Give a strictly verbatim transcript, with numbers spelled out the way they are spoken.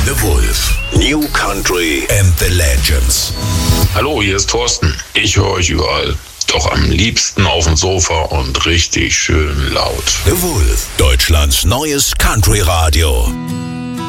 The Wolf. New Country and the Legends. Hallo, hier ist Thorsten. Ich höre euch überall. Doch am liebsten auf dem Sofa und richtig schön laut. The Wolf. Deutschlands neues Country Radio.